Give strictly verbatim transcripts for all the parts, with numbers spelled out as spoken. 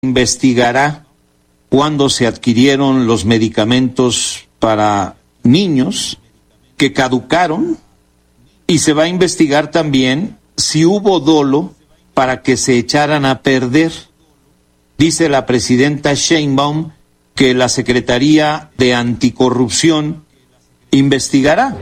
investigará cuándo se adquirieron los medicamentos para niños que caducaron y se va a investigar también si hubo dolo para que se echaran a perder. Dice la presidenta Sheinbaum que la Secretaría de Anticorrupción investigará.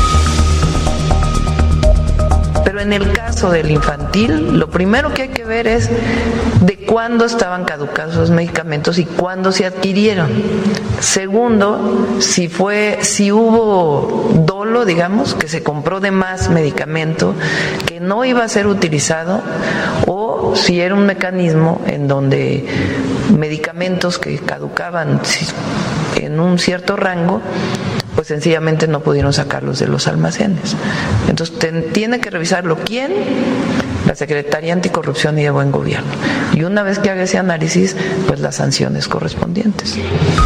Pero en el caso del infantil, lo primero que hay que ver es de cuándo estaban caducados los medicamentos y cuándo se adquirieron. Segundo, si fue, si hubo dolo, digamos, que se compró de más medicamento que no iba a ser utilizado, o si era un mecanismo en donde medicamentos que caducaban en un cierto rango, pues sencillamente no pudieron sacarlos de los almacenes. Entonces ten, tiene que revisarlo quién, la Secretaría Anticorrupción y de Buen Gobierno. Y una vez que haga ese análisis, pues las sanciones correspondientes.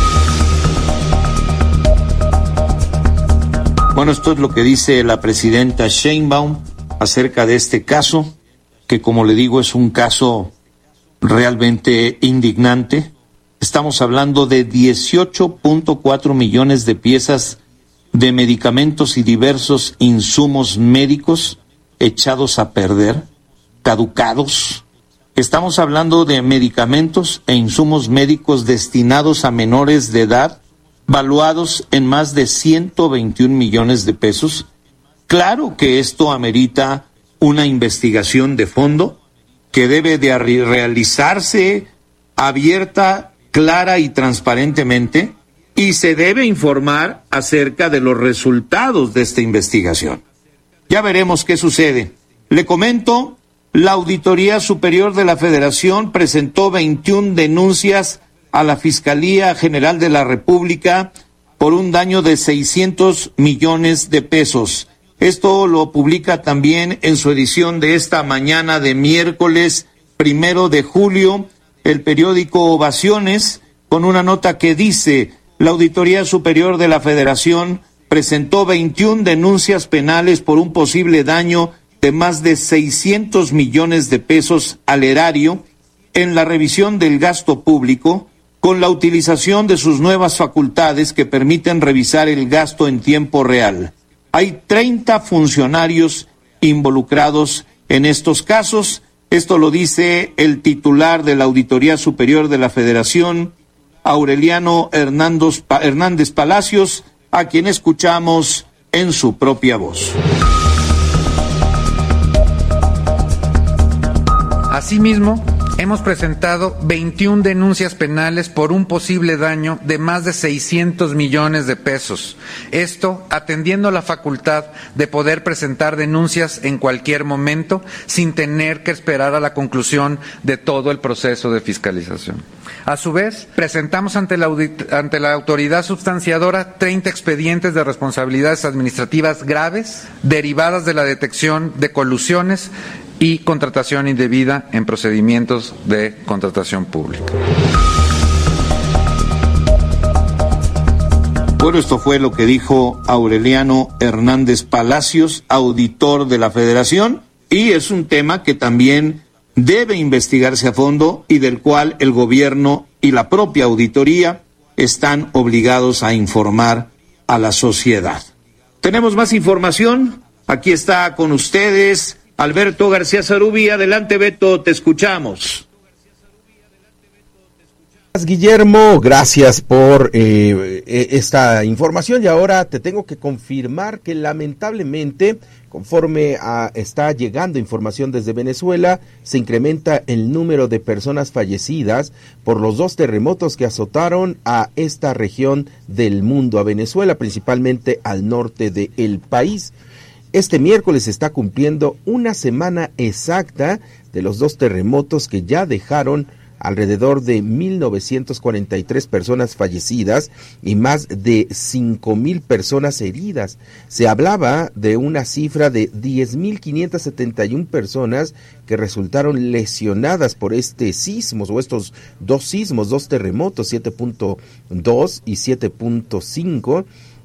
Bueno, esto es lo que dice la presidenta Sheinbaum acerca de este caso, que como le digo es un caso realmente indignante. Estamos hablando de dieciocho punto cuatro millones de piezas de medicamentos y diversos insumos médicos echados a perder, caducados. Estamos hablando de medicamentos e insumos médicos destinados a menores de edad, valuados en más de ciento veintiún millones de pesos. Claro que esto amerita una investigación de fondo que debe de realizarse abierta, clara y transparentemente, y se debe informar acerca de los resultados de esta investigación. Ya veremos qué sucede. Le comento, la Auditoría Superior de la Federación presentó veintiuna denuncias a la Fiscalía General de la República por un daño de seiscientos millones de pesos. Esto lo publica también en su edición de esta mañana de miércoles primero de julio, el periódico Ovaciones, con una nota que dice: la Auditoría Superior de la Federación presentó veintiuna denuncias penales por un posible daño de más de seiscientos millones de pesos al erario en la revisión del gasto público, con la utilización de sus nuevas facultades que permiten revisar el gasto en tiempo real. Hay treinta funcionarios involucrados en estos casos. Esto lo dice el titular de la Auditoría Superior de la Federación, Aureliano Hernández Palacios, a quien escuchamos en su propia voz. Asimismo, hemos presentado veintiuna denuncias penales por un posible daño de más de seiscientos millones de pesos. Esto atendiendo la facultad de poder presentar denuncias en cualquier momento sin tener que esperar a la conclusión de todo el proceso de fiscalización. A su vez, presentamos ante la, audit- ante la autoridad substanciadora treinta expedientes de responsabilidades administrativas graves derivadas de la detección de colusiones y contratación indebida en procedimientos de contratación pública. Bueno, esto fue lo que dijo Aureliano Hernández Palacios, auditor de la Federación, y es un tema que también debe investigarse a fondo y del cual el gobierno y la propia auditoría están obligados a informar a la sociedad. Tenemos más información. Aquí está con ustedes Alberto García Zarubi. Adelante, Beto, te escuchamos. Guillermo, gracias por eh, esta información, y ahora te tengo que confirmar que lamentablemente, conforme a, está llegando información desde Venezuela, se incrementa el número de personas fallecidas por los dos terremotos que azotaron a esta región del mundo, a Venezuela, principalmente al norte del país. Este miércoles se está cumpliendo una semana exacta de los dos terremotos que ya dejaron alrededor de mil novecientas cuarenta y tres personas fallecidas y más de cinco mil personas heridas. Se hablaba de una cifra de diez mil quinientas setenta y una personas que resultaron lesionadas por este sismos o estos dos sismos, dos terremotos, siete punto dos y siete punto cinco.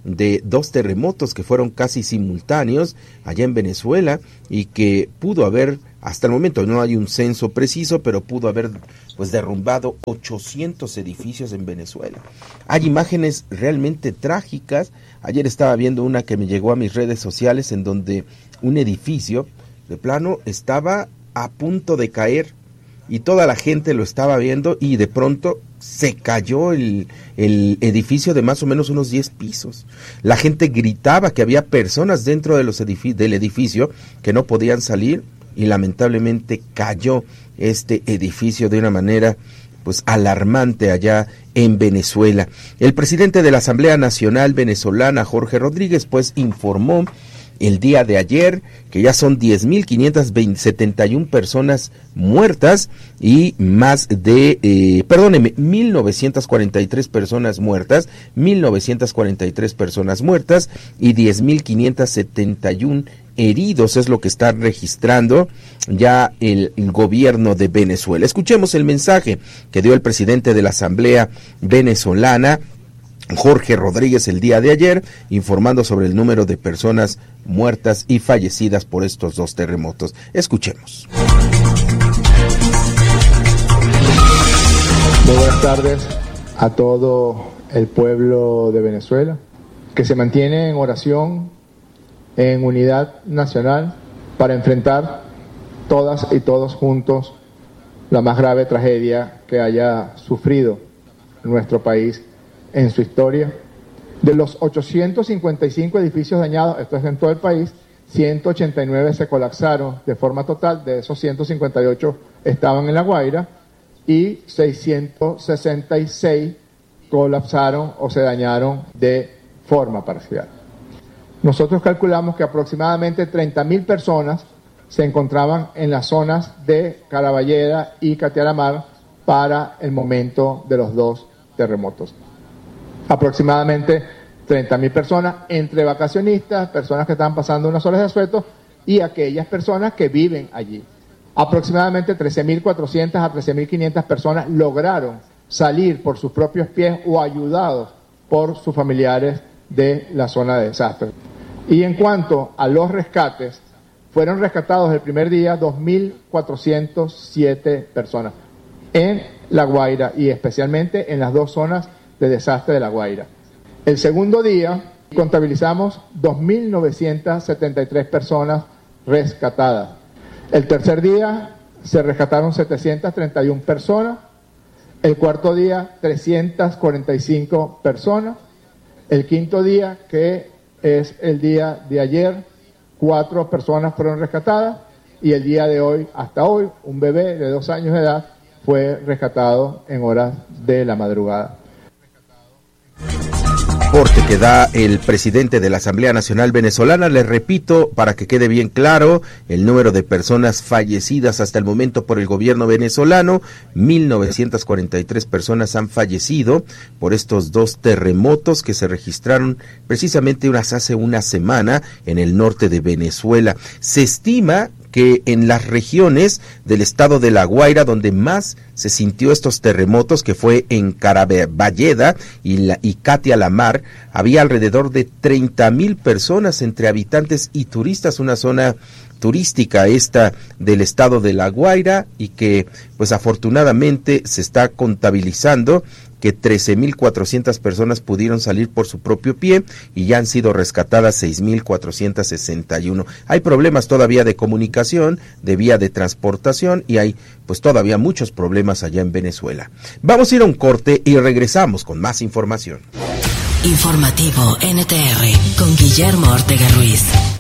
de dos terremotos que fueron casi simultáneos allá en Venezuela y que pudo haber, hasta el momento no hay un censo preciso, pero pudo haber pues derrumbado ochocientos edificios en Venezuela. Hay imágenes realmente trágicas. Ayer estaba viendo una que me llegó a mis redes sociales en donde un edificio de plano estaba a punto de caer y toda la gente lo estaba viendo y de pronto se cayó el, el edificio de más o menos unos diez pisos. La gente gritaba que había personas dentro de los edific- del edificio que no podían salir y lamentablemente cayó este edificio de una manera pues alarmante allá en Venezuela. El presidente de la Asamblea Nacional Venezolana, Jorge Rodríguez, pues informó el día de ayer que ya son diez mil quinientas setenta y una personas muertas y más de, eh, perdóneme, mil novecientas cuarenta y tres personas muertas, mil novecientas cuarenta y tres personas muertas y diez mil quinientos setenta y uno heridos es lo que está registrando ya el, el gobierno de Venezuela. Escuchemos el mensaje que dio el presidente de la Asamblea Venezolana, Jorge Rodríguez, el día de ayer, informando sobre el número de personas muertas y fallecidas por estos dos terremotos. Escuchemos. Muy buenas tardes a todo el pueblo de Venezuela, que se mantiene en oración, en unidad nacional, para enfrentar todas y todos juntos la más grave tragedia que haya sufrido nuestro país en su historia. De los ochocientos cincuenta y cinco edificios dañados, esto es en todo el país, ciento ochenta y nueve se colapsaron de forma total, de esos ciento cincuenta y ocho estaban en La Guaira y seiscientos sesenta y seis colapsaron o se dañaron de forma parcial. Nosotros calculamos que aproximadamente treinta mil personas se encontraban en las zonas de Caraballeda y Catiaramar para el momento de los dos terremotos. Aproximadamente treinta mil personas, entre vacacionistas, personas que estaban pasando unas horas de asueto y aquellas personas que viven allí. Aproximadamente trece mil cuatrocientas a trece mil quinientas personas lograron salir por sus propios pies o ayudados por sus familiares de la zona de desastre. Y en cuanto a los rescates, fueron rescatados el primer día dos mil cuatrocientas siete personas en La Guaira y especialmente en las dos zonas de desastre de La Guaira. El segundo día contabilizamos dos mil novecientas setenta y tres personas rescatadas. El tercer día se rescataron setecientas treinta y una personas. El cuarto día trescientas cuarenta y cinco personas. El quinto día, que es el día de ayer, cuatro personas fueron rescatadas y el día de hoy, hasta hoy, un bebé de dos años de edad fue rescatado en horas de la madrugada. Reporte que da el presidente de la Asamblea Nacional Venezolana. Les repito, para que quede bien claro, el número de personas fallecidas hasta el momento por el gobierno venezolano, mil novecientas cuarenta y tres personas han fallecido por estos dos terremotos que se registraron precisamente unas hace una semana en el norte de Venezuela. Se estima que en las regiones del estado de La Guaira, donde más se sintió estos terremotos, que fue en Caraballeda y, la, y Catialamar, había alrededor de treinta mil personas entre habitantes y turistas, una zona turística esta del estado de La Guaira, y que pues afortunadamente se está contabilizando que trece mil cuatrocientas personas pudieron salir por su propio pie y ya han sido rescatadas seis mil cuatrocientas sesenta y uno. Hay problemas todavía de comunicación, de vía de transportación y hay pues todavía muchos problemas allá en Venezuela. Vamos a ir a un corte y regresamos con más información. Informativo N T R con Guillermo Ortega Ruiz.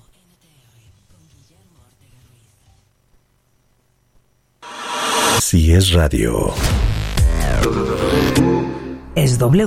Si es radio, es W.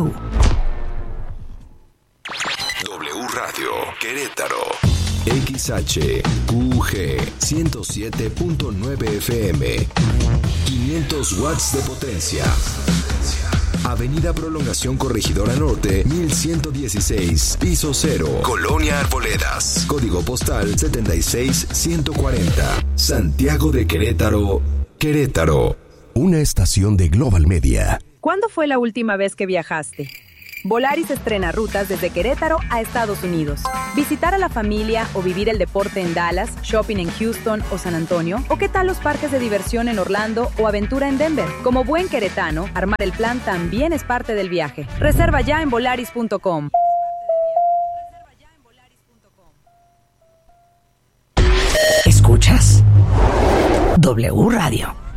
W Radio Querétaro. X H Q G ciento siete punto nueve F M. quinientos watts de potencia. Avenida Prolongación Corregidora Norte, mil ciento dieciséis, piso cero, Colonia Arboledas. Código postal setenta y seis ciento cuarenta. Santiago de Querétaro, Querétaro. Una estación de Global Media. ¿Cuándo fue la última vez que viajaste? Volaris estrena rutas desde Querétaro a Estados Unidos. Visitar a la familia o vivir el deporte en Dallas, shopping en Houston o San Antonio, o qué tal los parques de diversión en Orlando o aventura en Denver. Como buen queretano, armar el plan también es parte del viaje. Reserva ya en volaris punto com. ¿Escuchas? W Radio.